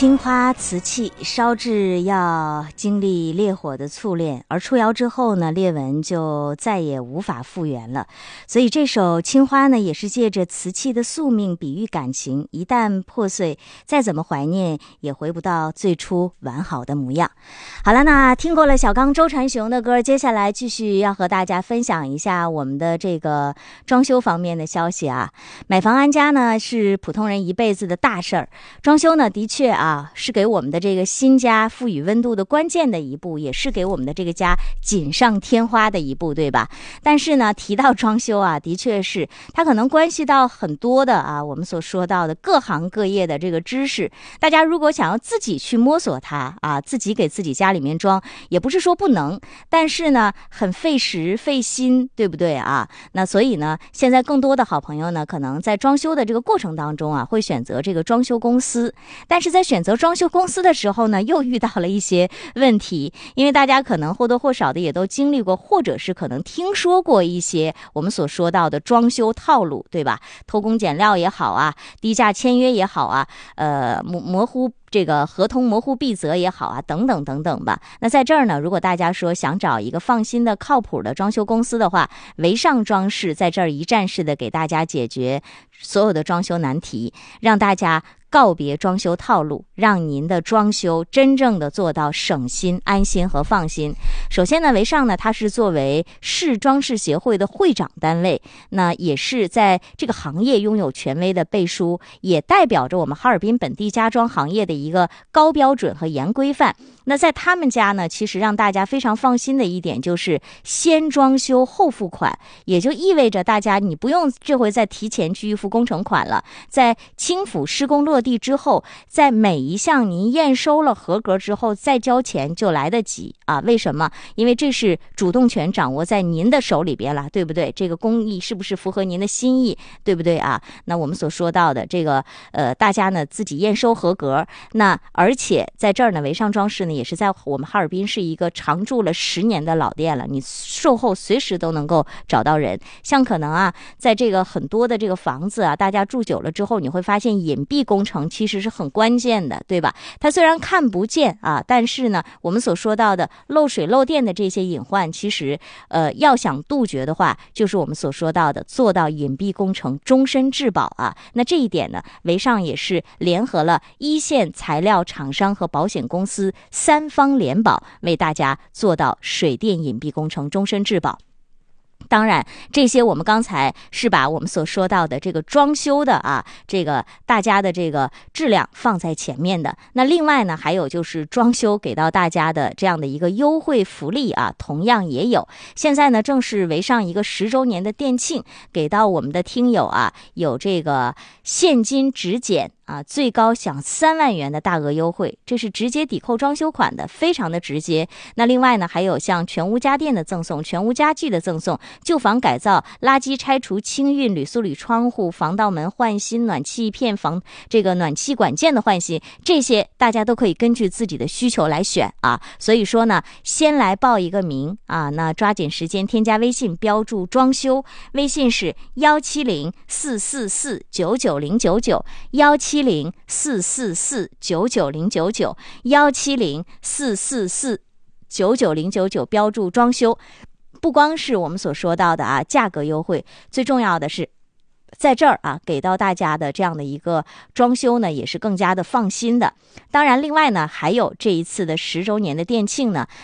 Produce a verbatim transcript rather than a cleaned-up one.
青花瓷器烧制要经历烈火的淬炼，而出窑之后呢，裂纹就再也无法复原了。所以这首青花呢，也是借着瓷器的宿命比喻感情，一旦破碎，再怎么怀念也回不到最初完好的模样。好了，那听过了小刚周传雄的歌，接下来继续要和大家分享一下我们的这个装修方面的消息啊。买房安家呢，是普通人一辈子的大事儿，装修呢，的确啊。啊，是给我们的这个新家赋予温度的关键的一步，也是给我们的这个家锦上添花的一步，对吧？但是呢，提到装修啊，的确是它可能关系到很多的啊，我们所说到的各行各业的这个知识。大家如果想要自己去摸索它啊，自己给自己家里面装，也不是说不能，但是呢，很费时费心，对不对啊？那所以呢，现在更多的好朋友呢，可能在装修的这个过程当中啊，会选择这个装修公司，但是在选择装修公司的时候呢，又遇到了一些问题，因为大家可能或多或少的也都经历过，或者是可能听说过一些我们所说到的装修套路，对吧？偷工减料也好啊，低价签约也好啊，呃，模模糊这个合同模糊必责也好啊，等等等等吧。那在这儿呢，如果大家说想找一个放心的靠谱的装修公司的话，维尚装饰在这儿一站式的给大家解决所有的装修难题，让大家告别装修套路，让您的装修真正的做到省心、安心和放心。首先呢，维尚呢，它是作为市装饰协会的会长单位，那也是在这个行业拥有权威的背书，也代表着我们哈尔滨本地家装行业的一个高标准和严规范。那在他们家呢，其实让大家非常放心的一点就是先装修后付款，也就意味着大家你不用这回再提前去预付工程款了，在轻辅施工落地之后，在每一项您验收了合格之后再交钱就来得及啊。为什么？因为这是主动权掌握在您的手里边了，对不对？这个工艺是不是符合您的心意，对不对啊？那我们所说到的这个呃，大家呢自己验收合格，那而且在这儿呢，维尚装饰呢也是在我们哈尔滨是一个常驻了十年的老店了，你售后随时都能够找到人。像可能啊，在这个很多的这个房子啊，大家住久了之后，你会发现隐蔽工程其实是很关键的，对吧？它虽然看不见啊，但是呢，我们所说到的漏水漏电的这些隐患，其实呃要想杜绝的话，就是我们所说到的做到隐蔽工程终身质保啊。那这一点呢，维尚也是联合了一线材料厂商和保险公司三方联保，为大家做到水电隐蔽工程终身质保。当然，这些我们刚才是把我们所说到的这个装修的啊，这个大家的这个质量放在前面的。那另外呢，还有就是装修给到大家的这样的一个优惠福利啊，同样也有。现在呢，正是维尚一个十周年的店庆，给到我们的听友啊，有这个现金直减啊，最高享三万元的大额优惠，这是直接抵扣装修款的，非常的直接。那另外呢，还有像全屋家电的赠送、全屋家具的赠送、旧房改造、垃圾拆除、清运、铝塑铝窗户、防盗门换新、暖气片、防这个暖气管件的换新，这些大家都可以根据自己的需求来选啊。所以说呢，先来报一个名啊，那抓紧时间添加微信，标注装修，微信是幺七零四四四九九零九九幺七零四四四九九零九九幺七零四四四九九零九九，标注装修。不光是我们所说到的啊，价格优惠，最重要的是在这儿啊，给到大家的这样的一个装修呢，也是更加的放心的。当然，另外呢，还有这一次的十周年的店庆呢，